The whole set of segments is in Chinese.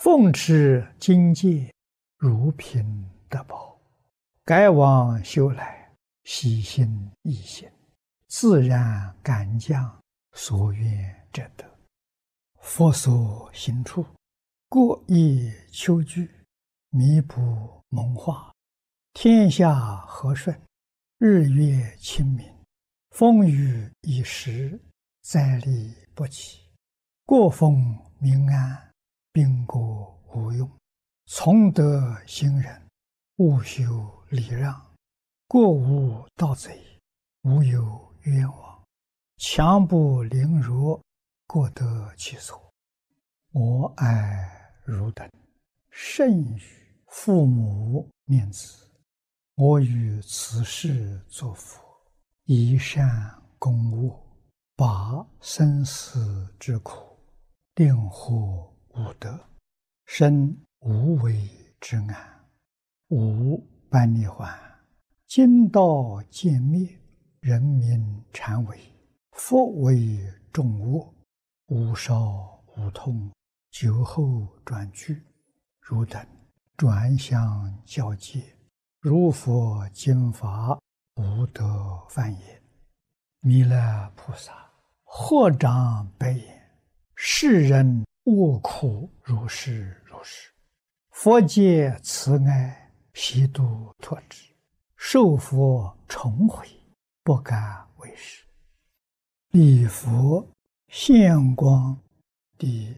奉持经戒，如凭得宝。改往修来，喜心易行，自然感将所愿者得。佛所行处，过意求具，弥补蒙化，天下和顺，日月清明，风雨已时，灾利不起，过风民安，兵国无用。从德行人，勿修礼让，过无盗贼，无有冤枉。强不凌辱，过得其所。我爱汝等，甚于父母念子。我于此世作佛，以善供恶，拔生死之苦，令获无得，生无为之安，无般涅槃。今道渐灭，人民禅为，佛为众恶，无少无痛，久后转去。汝等转向教戒，如佛经法，无得犯也。弥勒菩萨合掌白言：世人恶苦如是如是，佛界慈爱，悉度脱之，受佛重回，不敢为是。礼佛现光第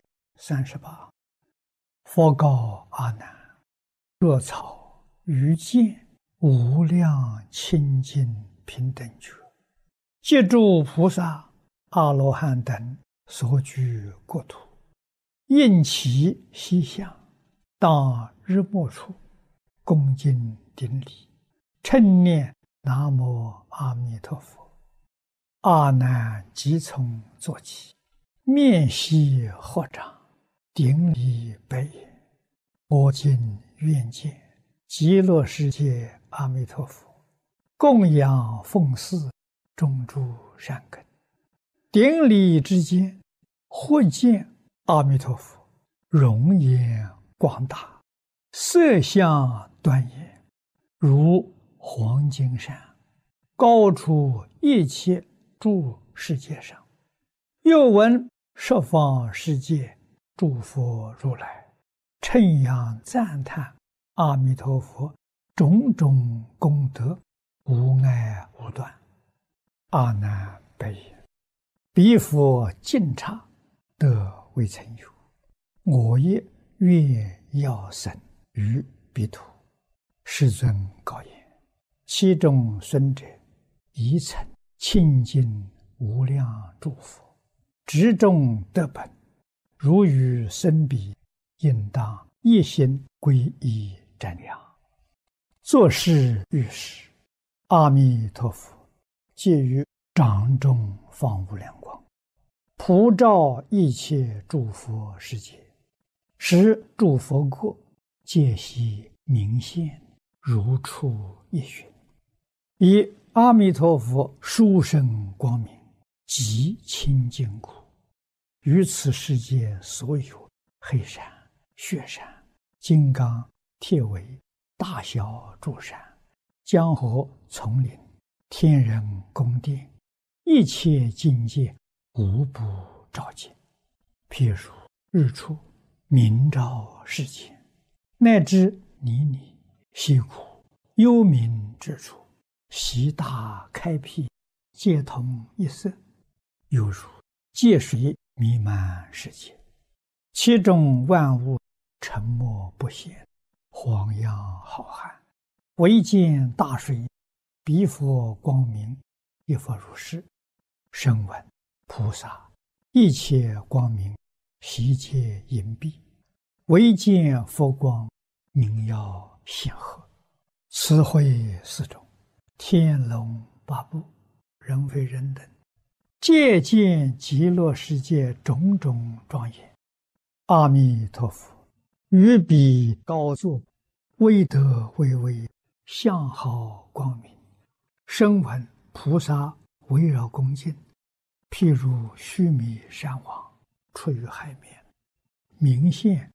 38。佛告阿难：若草于见无量清净平等觉，借诸菩萨、阿罗汉等所居国土，应其西向，当日暮处，恭敬顶礼，称念南无阿弥陀佛。阿难即从坐起，面悉合掌，顶礼白言：我今愿见极乐世界阿弥陀佛，供养奉祀，种诸善根。顶礼之间，或见阿弥陀佛容颜广大，色相端严，如黄金山，高出一切诸世界上。又闻十方世界诸佛如来称扬赞叹阿弥陀佛种种功德，无碍无断。阿难白言：彼佛净刹，得未曾有，我也愿要生于彼土。世尊告言：其中孙者，宜曾清净无量诸佛，执众得本，如与生彼，应当一心皈依瞻仰。作是遇事，阿弥陀佛借于掌中放无量光，普照一切诸佛世界，使诸佛国皆悉明现，如出一寻。以阿弥陀佛殊胜光明，极清净故，于此世界所有黑山、雪山、金刚、铁围、大小诸山、江河、丛林、天人宫殿，一切境界无不照见。譬如日出明照世间，乃至泥泞、溪谷、幽冥之处，悉大开辟，皆同一色，犹如界水弥漫世界，其中万物沉没不显，荒洋浩瀚，唯见大水，彼佛光明，亦复如是。声闻菩萨一切光明，悉皆隐蔽，唯见佛光，明耀显赫。此会四种，天龙八部，人非人等，皆见极乐世界种种庄严。阿弥陀佛于彼高坐，威德巍巍，相好光明。声闻菩萨围绕恭敬，譬如须弥山王出于海面，明现